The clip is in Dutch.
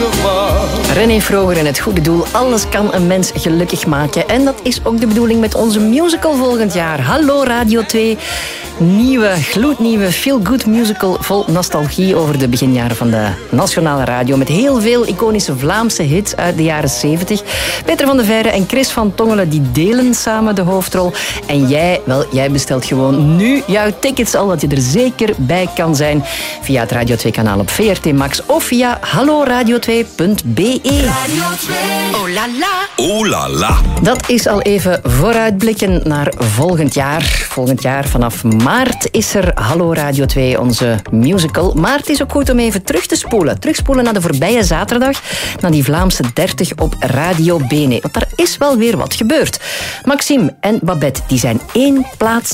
René Vroger en het goede doel. Alles kan een mens gelukkig maken. En dat is ook de bedoeling met onze musical volgend jaar. Hallo Radio 2. Nieuwe, gloednieuwe feel-good musical vol nostalgie over de beginjaren van de nationale radio. Met heel veel iconische Vlaamse hits uit de jaren 70. Peter van de Veire en Chris van Tongelen die delen samen de hoofdrol. En jij bestelt gewoon nu jouw tickets al, dat je er zeker bij kan zijn. Via het Radio 2-kanaal op VRT Max of via halloradio2.be. Radio 2. Oh la la. Oh la la. Dat is al even vooruitblikken naar volgend jaar. Volgend jaar vanaf maart is er Hallo Radio 2, onze musical. Maar het is ook goed om even terug te spoelen. Terugspoelen naar de voorbije zaterdag. Naar die Vlaamse 30 op Radio Bene. Want daar is wel weer wat gebeurd. Maxime en Babette die zijn 1 plaats